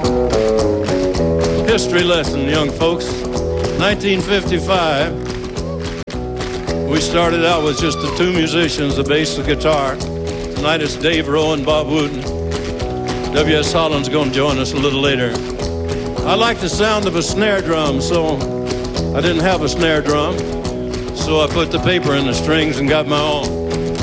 History lesson, young folks. 1955, we started out with just the two musicians, the bass and guitar. Tonight it's Dave Rowe and Bob Wooten. W.S. Holland's going to join us a little later. I like the sound of a snare drum, so I didn't have a snare drum. So I put the paper in the strings and got my own.